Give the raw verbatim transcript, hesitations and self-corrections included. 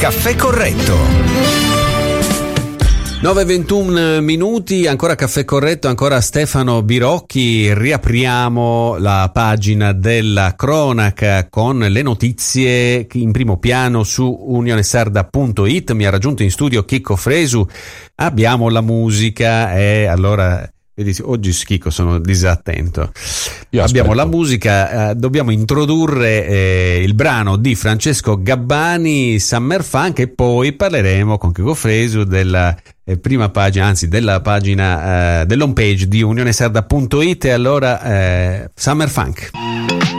Caffè Corretto. nove e ventuno minuti, ancora Caffè Corretto, ancora Stefano Birocchi. Riapriamo la pagina della cronaca con le notizie in primo piano su unionesarda punto it. Mi ha raggiunto in studio Chicco Fresu. Abbiamo la musica e allora... Vedi, oggi Chicco sono disattento. Io Abbiamo aspetto. la musica, eh, dobbiamo introdurre eh, il brano di Francesco Gabbani, Summer Funk, e poi parleremo con Chicco Fresu della eh, prima pagina, anzi della pagina eh, dell'home page di unionesarda punto it. E allora eh, Summer Funk.